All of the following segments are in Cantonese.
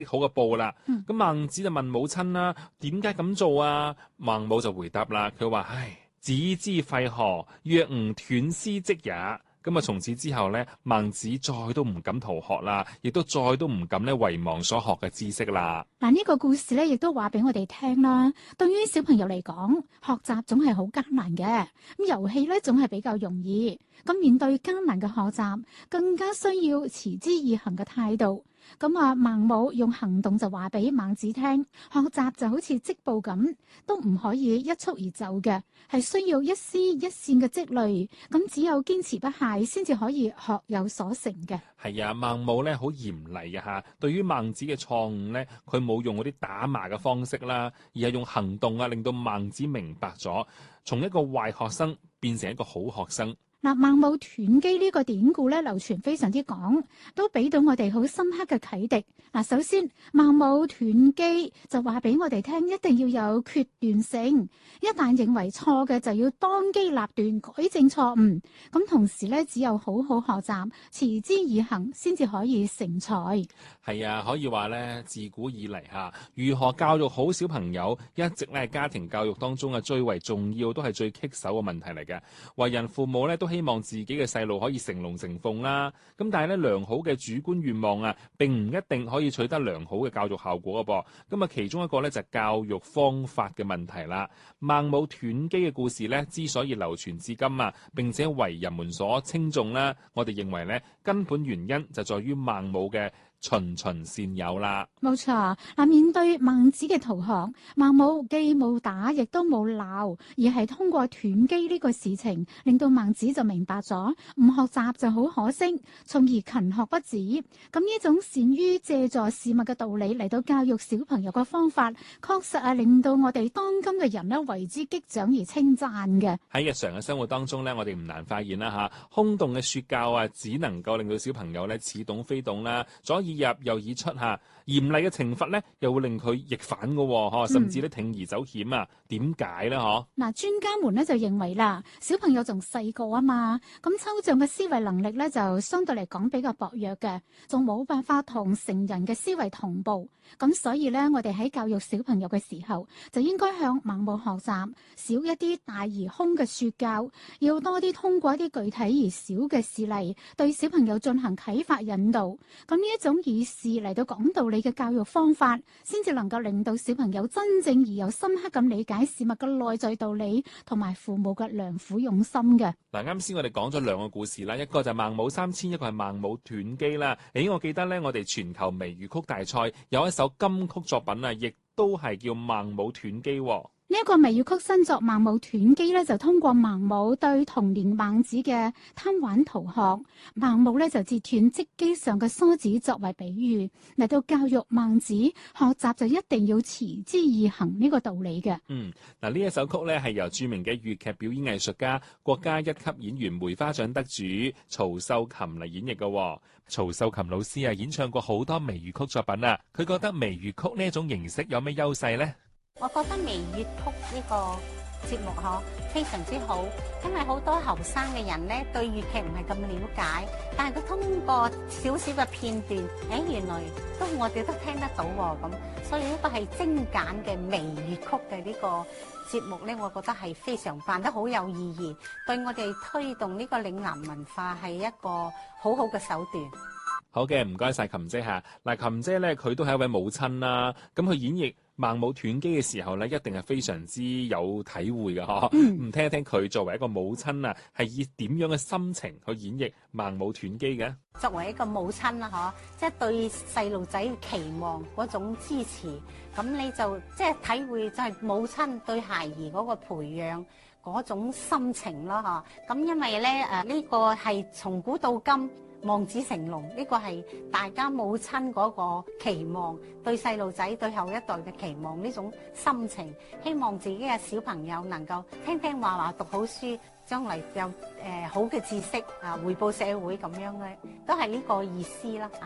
好嘅布啦。咁孟子就問母親啦：點解咁做啊？孟母就回答啦，佢話：唉，子之廢何？若吾斷絲織也。咁啊，從此之後咧，孟子再都唔敢逃學啦，亦都再都唔敢咧遺忘所學嘅知識啦。 嗱，呢個故事咧，亦都話俾我哋聽啦。對於小朋友嚟講，學習總係好艱難嘅，咁遊戲咧總係比較容易。咁面對艱難嘅學習，更加需要持之以恆嘅態度。咁啊，孟母用行動就話俾孟子聽，學習就好似織布咁，都唔可以一蹴而就嘅，係需要一絲一線嘅積累。咁只有堅持不懈，先至可以學有所成嘅。 係啊，孟母咧好嚴厲嘅嚇，對於孟子嘅錯誤咧，佢冇用嗰啲打罵嘅方式啦，而係用行動啊，令到孟子明白咗，從一個壞學生變成一個好學生。 嗱，孟母斷機呢個典故咧流傳非常之廣，都俾到我哋好深刻嘅啟迪。嗱，首先孟母斷機就話俾我哋聽，一定要有決斷性，一旦認為錯嘅就要當機立斷改正錯誤。咁同時咧，只有好好學習，持之以恆，先至可以成才。 係啊，可以話咧，自古以嚟嚇，如何教育好小朋友，一直咧係家庭教育當中嘅最為重要，都係最棘手嘅問題嚟嘅。為人父母咧都希望自己嘅細路可以成龍成鳳啦，咁但係咧良好嘅主觀願望啊，並唔一定可以取得良好嘅教育效果嘅噃。咁啊，其中一個咧就係教育方法嘅問題啦。孟母斷機嘅故事咧，之所以流傳至今啊，並且為人們所稱頌啦，我哋認為咧根本原因就在於孟母嘅循循善誘啦。 冇錯，嗱，面對孟子嘅逃學，孟母既冇打，亦都冇鬧，而係通過斷機呢個事情，令到孟子就明白咗唔學習就好可惜，從而勤學不止。咁呢種善於借助事物嘅道理嚟到教育小朋友嘅方法，確實係令到我哋當今嘅人咧為之激獎而稱讚嘅。 喺日常嘅生活當中咧，我哋唔難發現啦嚇，空洞嘅說教啊，只能夠令到小朋友咧似懂非懂啦，左耳入右耳出嚇。嚴厲嘅懲罰咧，又會令佢逆反嘅喎，甚至咧鋌而走險啊？點解咧？嗬？ 嗱，專家們咧就認為啦，小朋友仲細個啊嘛，咁抽象嘅思維能力咧就相對嚟講比較薄弱嘅，仲冇辦法同成人嘅思維同步。咁所以咧，我哋喺教育小朋友嘅時候，就應該向孟母學習，少一啲大而空嘅說教，要多啲通過一啲具體而少嘅事例，對小朋友進行啟發引導。咁呢一種以事嚟到講道理嘅教育方法，先至能夠令到小朋友真正而又深刻咁理解事物嘅內在道理，同埋父母嘅良苦用心嘅。 嗱，啱先我哋講咗兩個故事啦，一個就係孟母三遷，一個係孟母斷機啦。我記得咧，我哋全球微粵曲大賽有一首金曲作品啊，亦都係叫孟母斷機。 呢一個微粵曲新作《孟母斷機》咧，就通過孟母對童年孟子嘅貪玩逃學，孟母咧就截斷織機上嘅梳子作為比喻，嚟到教育孟子學習就一定要持之以恆呢個道理嘅。 嗱，呢一首曲咧係由著名嘅粵劇表演藝術家、國家一級演員梅花獎得主曹秀琴嚟演繹嘅。曹秀琴老師啊，演唱過好多微粵曲作品啊，佢覺得微粵曲呢一種形式有咩優勢呢？ 我覺得微粵曲呢個節目非常之好，因為好多後生嘅人咧對粵劇唔係咁了解，但係佢通過少少嘅片段，原來我哋都聽得到喎，咁所以呢個係精簡嘅微粵曲嘅呢個節目咧，我覺得係非常辦得好有意義，對我哋推動呢個嶺南文化係一個好好嘅手段。 好嘅，唔該晒琴姐嚇。嗱，琴姐咧佢都係一位母親啦，咁佢演繹孟母斷機嘅時候咧，一定係非常之有體會嘅嗬。唔聽一聽佢作為一個母親啊，係以點樣嘅心情去演繹孟母斷機嘅？ 作為一個母親啦，即係對細路仔期望嗰種支持，咁你就即係體會就係母親對孩兒嗰個培養嗰種心情咯，咁因為咧呢個係從古到今望子成龍，呢個係大家母親嗰個期望，對細路仔對後一代嘅期望，呢種心情，希望自己嘅小朋友能夠聽聽話話讀好書，將來有好嘅知識回報社會咁樣嘅，都係呢個意思啦。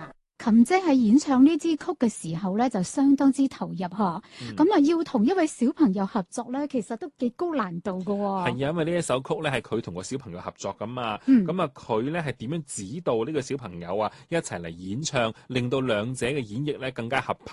琴姐喺演唱呢支曲嘅時候咧，就相當之投入嗬。咁啊，要同一位小朋友合作咧，其實都幾高難度噶。 係啊，因為呢一首曲咧係佢同個小朋友合作噶嘛。咁啊，佢咧係點樣指導呢個小朋友啊一齊嚟演唱，令到兩者嘅演繹咧更加合拍